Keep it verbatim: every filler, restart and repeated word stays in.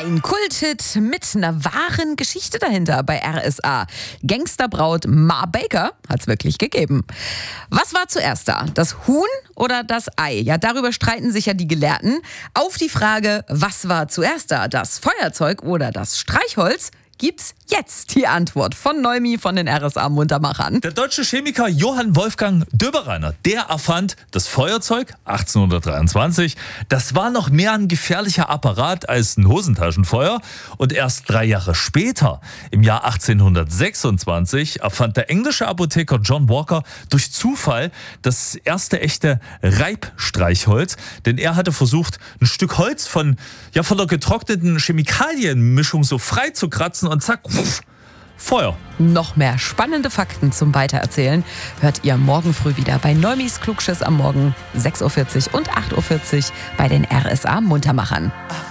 Ein Kulthit mit einer wahren Geschichte dahinter bei R S A. Gangsterbraut Ma Baker hat's wirklich gegeben. Was war zuerst da? Das Huhn oder das Ei? Ja, darüber streiten sich ja die Gelehrten. Auf die Frage, was war zuerst da? Das Feuerzeug oder das Streichholz? Gibt's jetzt die Antwort von Neumi von den R S A-Muntermachern. Der deutsche Chemiker Johann Wolfgang Döbereiner, der erfand das Feuerzeug achtzehnhundertdreiundzwanzig. Das war noch mehr ein gefährlicher Apparat als ein Hosentaschenfeuer. Und erst drei Jahre später, im Jahr achtzehnhundertsechsundzwanzig, erfand der englische Apotheker John Walker durch Zufall das erste echte Reibstreichholz. Denn er hatte versucht, ein Stück Holz von, ja, von der getrockneten Chemikalienmischung so frei zu kratzen und zack, pff, Feuer. Noch mehr spannende Fakten zum Weitererzählen hört ihr morgen früh wieder bei Neumis Klugschiss am Morgen sechs Uhr vierzig und acht Uhr vierzig bei den R S A-Muntermachern.